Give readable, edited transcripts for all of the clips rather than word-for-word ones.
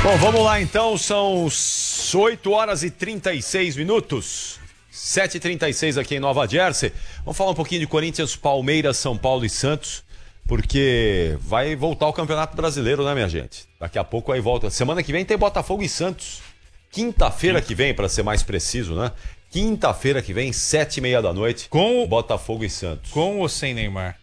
Bom, vamos lá então, são 8 horas e 36 minutos, 7h36 aqui em Nova Jersey. Vamos falar um pouquinho de Corinthians, Palmeiras, São Paulo e Santos, porque vai voltar o Campeonato Brasileiro, né, minha gente? Daqui a pouco aí volta. Semana que vem tem Botafogo e Santos. Quinta-feira que vem, para ser mais preciso, né? Quinta-feira que vem, 7h30 da noite, com Botafogo e Santos. Com ou sem Neymar?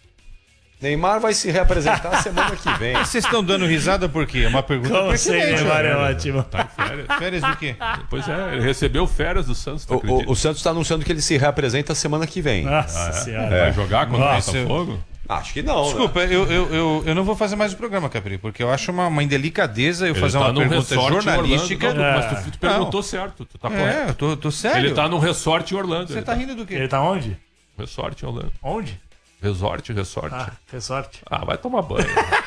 Neymar vai se reapresentar semana que vem. Vocês estão dando risada por quê? É uma pergunta Como sem Neymar é ótimo. Tá em férias. Férias do quê? Pois é, ele recebeu férias do Santos, tu acredita? O Santos está anunciando que ele se reapresenta semana que vem. Nossa senhora. Vai jogar contra o Nossa, Botafogo? Acho que não, Desculpa, né? eu não vou fazer mais o programa, Capri, porque eu acho uma indelicadeza eu Ele fazer tá uma num pergunta resort em jornalística. Orlando. Não, mas tu perguntou certo, tu tá correto. Eu tô sério. Ele tá num resort em Orlando. Você tá rindo do quê? Ele tá onde? Resort em Orlando. Onde? Resort. Ah, que sorte. Ah, vai tomar banho.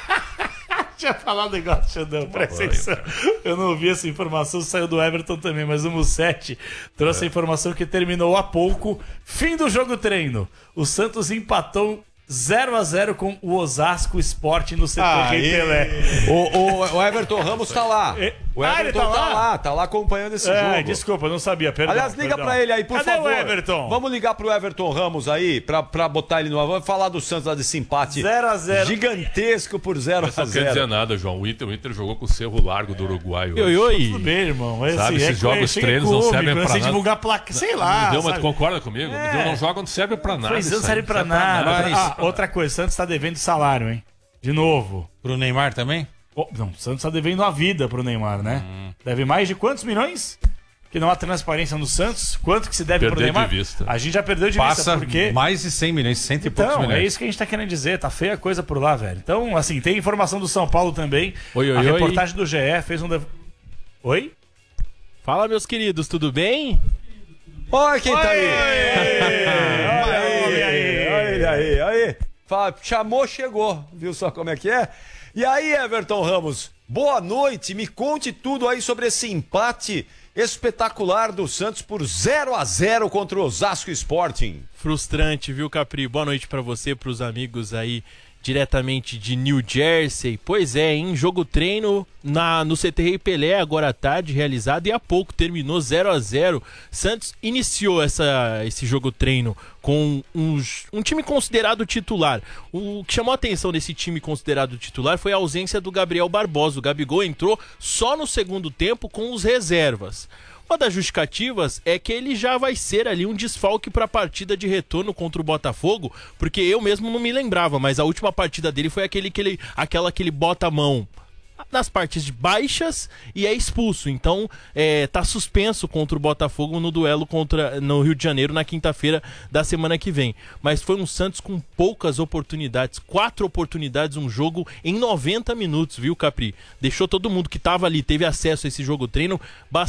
Tinha falado um negócio, Xandão, presta banho, atenção. Eu não ouvi essa informação, saiu do Everton também, mas o Mussetti trouxe a informação que terminou há pouco. Fim do jogo treino. O Santos empatou 0-0 com o Osasco Sport no CT Rei Pelé. O Everton Ramos tá lá. O Everton ele tá tá lá acompanhando esse jogo. Desculpa, eu não sabia, perdão. Aliás, liga pra ele aí, por Cadê favor. o Everton? Vamos ligar pro Everton Ramos aí, pra botar ele no ar. Vamos falar do Santos lá desse empate 0-0. gigantesco por Isso não quer dizer 0-0. nada, João. O Inter jogou com o Cerro Largo do Uruguai hoje. Tudo bem, irmão. Mas, Sabe, assim, esses jogos treinos não servem pra Você nada. divulgar placa, sei lá. Mas sabe? tu concorda comigo? É. Não joga, não serve pra nada. Pois não isso aí. serve pra nada. nada. Outra coisa, Santos tá devendo salário, hein? De novo. Pro Neymar também? Não, o Santos tá devendo a vida pro Neymar, né? Deve mais de quantos milhões? Que não há transparência no Santos? Quanto que se deve pro Perder Neymar? de vista. A gente já perdeu de vista, Passa porque... mais de 100 milhões, 100 e poucos Então, milhões. é isso que a gente tá querendo dizer. Tá feia a coisa por lá, velho. Então, assim, tem informação do São Paulo também. Oi. A reportagem do GE fez um... Oi? Fala, meus queridos, tudo bem? Olha quem tá aí. Olha aí. Olha ele aí. Chamou, chegou. Viu só como é que é? E aí, Everton Ramos, boa noite. Me conte tudo aí sobre esse empate espetacular do Santos por 0-0 contra o Osasco Sporting. Frustrante, viu, Capri? Boa noite pra você, pros amigos aí diretamente de New Jersey. Pois é, em jogo treino no CT Rei Pelé, agora à tarde, realizado, e há pouco terminou 0-0. Santos iniciou esse jogo treino com um time considerado titular. O que chamou a atenção desse time considerado titular foi a ausência do Gabriel Barbosa. O Gabigol entrou só no segundo tempo com os reservas. Uma das justificativas é que ele já vai ser ali um desfalque para a partida de retorno contra o Botafogo, porque eu mesmo não me lembrava, mas a última partida dele foi aquela que ele bota a mão nas partes de baixas e é expulso. Então tá suspenso contra o Botafogo no duelo no Rio de Janeiro na quinta-feira da semana que vem. Mas foi um Santos com poucas oportunidades, 4 oportunidades, um jogo em 90 minutos, viu, Capri? Deixou todo mundo que tava ali, teve acesso a esse jogo treino